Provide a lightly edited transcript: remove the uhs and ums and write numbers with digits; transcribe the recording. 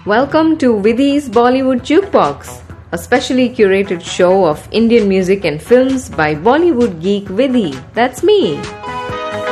Welcome to Vidhi's Bollywood Jukebox, a specially curated show of Indian music and films by Bollywood geek Vidhi. That's me.